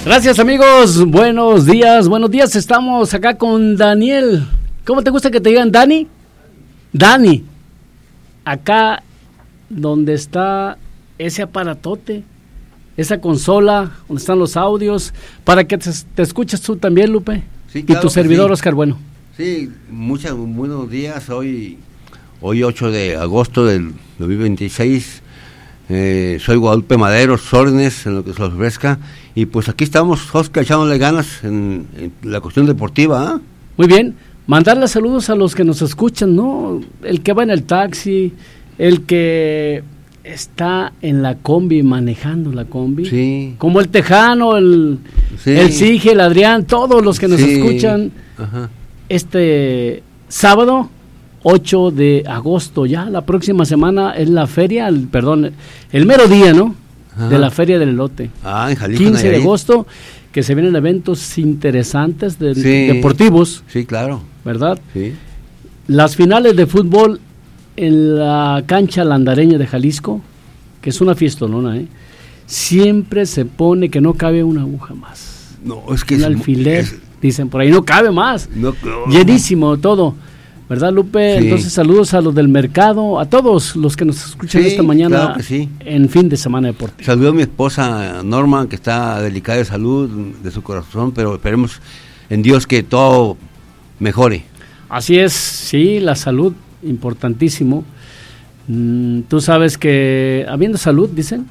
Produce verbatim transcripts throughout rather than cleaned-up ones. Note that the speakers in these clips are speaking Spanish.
Gracias, amigos, buenos días, buenos días, estamos acá con Daniel. ¿Cómo te gusta que te digan Dani? Dani, acá donde está ese aparatote, esa consola, donde están los audios, para que te, te escuches tú también, Lupe, sí, claro, y tu servidor, sí. Oscar Bueno. Sí, muchos buenos días, hoy, hoy ocho de agosto del dos mil veintiséis, eh, soy Guadalupe Madero, Sornes, en lo que se los ofrezca, y pues aquí estamos, Oscar, echándole ganas en, en la cuestión deportiva, ¿eh? Muy bien, mandarle saludos a los que nos escuchan, ¿no? El que va en el taxi, el que está en la combi, manejando la combi, sí. Como el Tejano, el, sí. el Sige, el Adrián, todos los que nos sí. escuchan. Ajá. Este sábado ocho de agosto, ya la próxima semana es la feria, el, perdón, el mero día, ¿no? Ajá. De la feria del elote. Ah, en Jalisco, quince Nayarit. De agosto, que se vienen eventos interesantes de, sí. deportivos. Sí, claro. ¿Verdad? Sí. Las finales de fútbol en la cancha landareña de Jalisco, que es una fiestolona, ¿eh? Siempre se pone que no cabe una aguja más. No, es que un es alfiler, es, dicen por ahí, no cabe más. No, no, llenísimo todo. ¿Verdad, Lupe? Sí. Entonces, saludos a los del mercado, a todos los que nos escuchan sí, esta mañana, claro que sí. En fin de semana deportivo. Saludo a mi esposa Norma, que está delicada de salud, de su corazón, pero esperemos en Dios que todo mejore. Así es, sí, la salud, importantísimo. Mm, tú sabes que habiendo salud, dicen,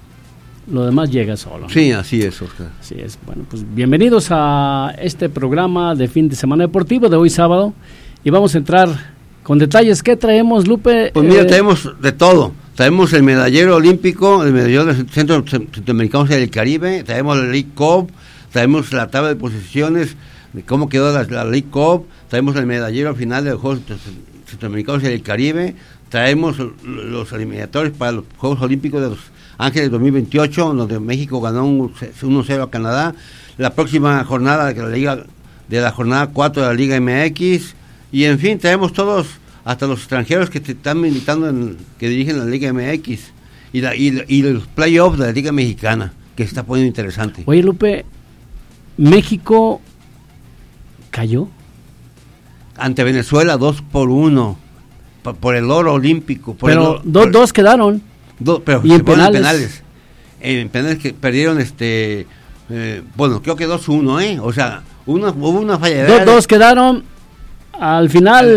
lo demás llega solo, ¿no? Sí, así es, Oscar. Así es. Bueno, pues bienvenidos a este programa de fin de semana deportivo de hoy sábado. Y vamos a entrar con detalles. ¿Qué traemos, Lupe? Pues mira, eh, traemos de todo. Traemos el medallero olímpico, el medallero del Centro Centroamericano del Caribe, traemos la League Cup, traemos la tabla de posiciones, de cómo quedó la, la League Cup, traemos el medallero al final de los Juegos Centroamericanos del Caribe, traemos los eliminatorios para los Juegos Olímpicos de los Ángeles dos mil veintiocho, donde México ganó un uno cero a Canadá, la próxima jornada de la Liga, de la jornada cuatro de la Liga M X. Y en fin, traemos todos, hasta los extranjeros que te están militando, en, que dirigen la Liga M X y, la, y, y los playoffs de la Liga Mexicana, que se está poniendo interesante. Oye, Lupe, México cayó ante Venezuela dos por uno, por, por el oro olímpico. Por pero el, dos, por, dos quedaron. Do, pero y en penales. penales. En penales que perdieron, este eh, bueno, creo que dos uno, ¿eh? O sea, una, hubo una falla. Dos, dos quedaron al final.